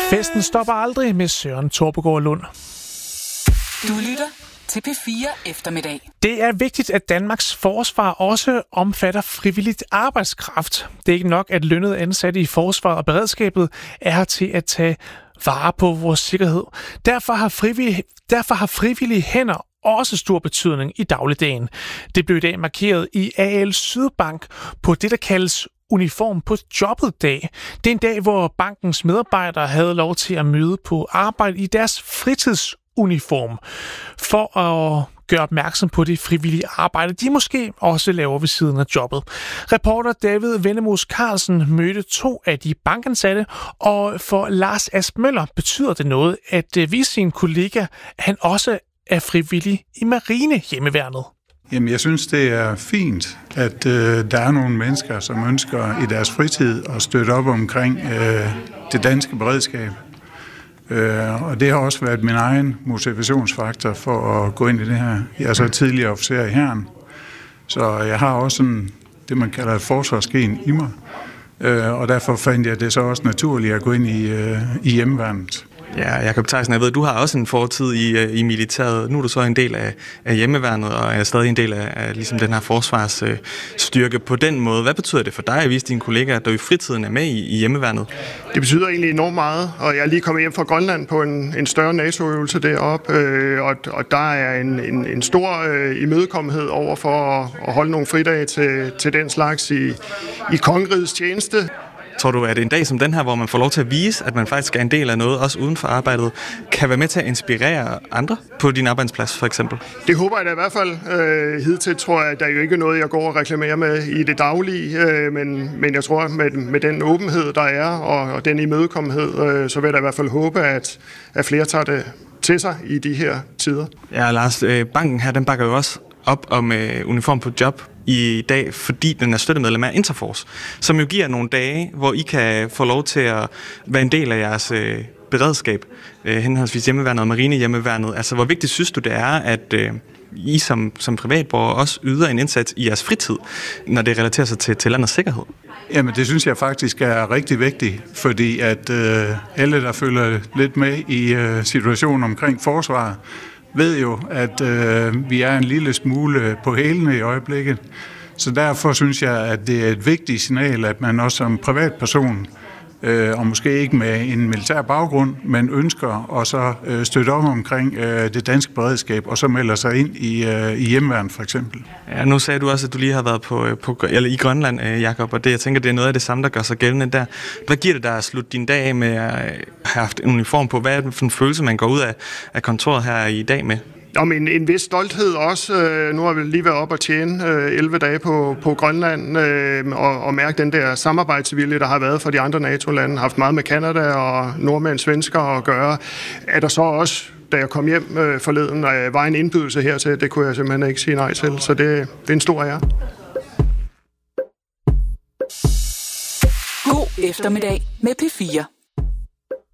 Festen stopper aldrig med Søren Torpegaard Lund. Du lytter til P4 Eftermiddag. Det er vigtigt, at Danmarks forsvar også omfatter frivilligt arbejdskraft. Det er ikke nok, at lønnede ansatte i forsvaret og beredskabet er her til at tage vare på vores sikkerhed. Derfor har frivillige hænder også stor betydning i dagligdagen. Det blev i dag markeret i AL Sydbank på det, der kaldes uniform på jobbet dag. Det er en dag, hvor bankens medarbejdere havde lov til at møde på arbejde i deres fritidsuniform for at gøre opmærksom på det frivillige arbejde, de måske også laver ved siden af jobbet. Reporter David Vennemos Carlsen mødte 2 af de bankansatte, og for Lars Asp Møller betyder det noget at vise sin kollega, at han også er frivillig i Marinehjemmeværnet. Jamen, jeg synes, det er fint, at der er nogle mennesker, som ønsker i deres fritid at støtte op omkring det danske beredskab. Og det har også været min egen motivationsfaktor for at gå ind i det her. Jeg er så tidligere officer i hæren, så jeg har også sådan, det, man kalder et forsvarsgen i mig. Og derfor fandt jeg det så også naturligt at gå ind i hjemmeværnet. Ja, Jakob Theisen, jeg ved, du har også en fortid i militæret. Nu er du så en del af hjemmeværnet, og er stadig en del af ligesom den her forsvarsstyrke på den måde. Hvad betyder det for dig at vise dine kollegaer, at du i fritiden er med i hjemmeværnet? Det betyder egentlig enormt meget, og jeg er lige kommet hjem fra Grønland på en større NATO-øvelse deroppe, og der er en stor imødekommenhed over for at holde nogle fridage til den slags i kongerigets tjeneste. Tror du, at en dag som den her, hvor man får lov til at vise, at man faktisk er en del af noget, også uden for arbejdet, kan være med til at inspirere andre på din arbejdsplads, for eksempel? Det håber jeg da i hvert fald. Hidtil tror jeg, at der er jo ikke noget, jeg går og reklamerer med i det daglige, men jeg tror, med den åbenhed, der er, og den imødekommenhed, så vil jeg da i hvert fald håbe, at flere tager det til sig i de her tider. Ja, Lars, banken her, den bakker jo også op om uniform på job i dag, fordi den er støttemedlem af Interforce, som jo giver nogle dage, hvor I kan få lov til at være en del af jeres beredskab, henholdsvis hjemmeværnet og marinehjemmeværnet. Altså, hvor vigtigt synes du, det er, at I som privatborger også yder en indsats i jeres fritid, når det relaterer sig til landets sikkerhed? Jamen, det synes jeg faktisk er rigtig vigtigt, fordi at alle, der følger lidt med i situationen omkring forsvaret, ved jo, at vi er en lille smule på hælene i øjeblikket. Så derfor synes jeg, at det er et vigtigt signal, at man også som privatperson, og måske ikke med en militær baggrund, men ønsker at så støtte op omkring det danske beredskab, og så melder sig ind i hjemmeværnet for eksempel. Ja, nu sagde du også, at du lige har været i Grønland, Jakob, og jeg tænker, det er noget af det samme, der gør sig gældende der. Hvad giver det dig at slutte din dag af med at have haft en uniform på? Hvad er det for en følelse, man går ud af kontoret her i dag med? Om en vis stolthed også. Nu har vi lige været op og tjene 11 dage på Grønland og mærke den der samarbejdsvilje, der har været for de andre NATO-lande. Haft meget med Canada og nordmænd, svensker at gøre. Er der så også, da jeg kom hjem forleden, var en indbydelse hertil, det kunne jeg simpelthen ikke sige nej til. Så det er en stor ære. God eftermiddag med P4.